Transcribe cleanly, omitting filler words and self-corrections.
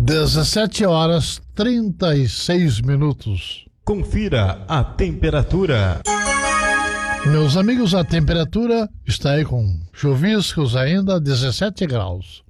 17h36. Confira a temperatura. Meus amigos, a temperatura está aí com chuviscos ainda, 17 graus.